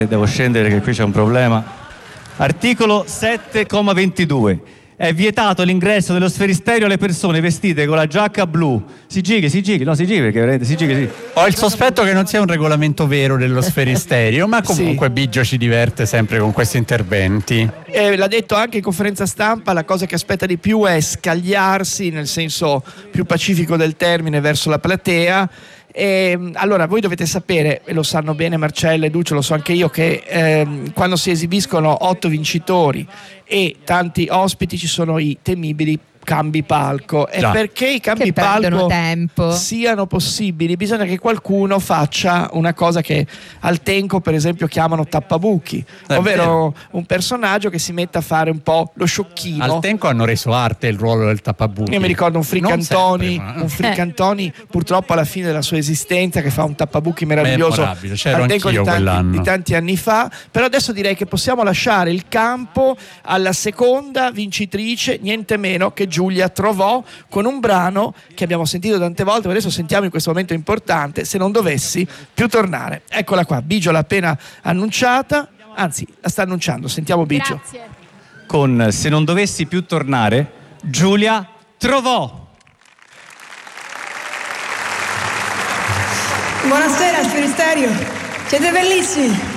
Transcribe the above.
Devo scendere che qui c'è un problema. Articolo 7,22. È vietato l'ingresso dello Sferisterio alle persone vestite con la giacca blu. Si giri, perché veramente si giri. Ho il sospetto che non sia un regolamento vero dello Sferisterio, ma comunque sì. Biggio ci diverte sempre con questi interventi. L'ha detto anche in conferenza stampa, la cosa che aspetta di più è scagliarsi, nel senso più pacifico del termine, verso la platea. Allora voi dovete sapere, e lo sanno bene Marcella e Duccio, lo so anche io, che quando si esibiscono 8 vincitori e tanti ospiti ci sono i temibili cambi palco, e perché i cambi palco siano possibili bisogna che qualcuno faccia una cosa che al Tenco per esempio chiamano tappabuchi, ovvero un personaggio che si metta a fare un po' lo sciocchino. Al Tenco hanno reso arte il ruolo del tappabuchi. Io mi ricordo un Fricantoni purtroppo alla fine della sua esistenza, che fa un tappabuchi meraviglioso al Tenco di tanti anni fa. Però adesso direi che possiamo lasciare il campo alla seconda vincitrice, niente meno che Giulia Trovò, con un brano che abbiamo sentito tante volte, ma adesso sentiamo in questo momento importante, Se non dovessi più tornare. Eccola qua, Biggio l'ha appena annunciata, anzi la sta annunciando, sentiamo Biggio. Grazie. Con Se non dovessi più tornare, Giulia Trovò. Buonasera Sferisterio, siete bellissimi.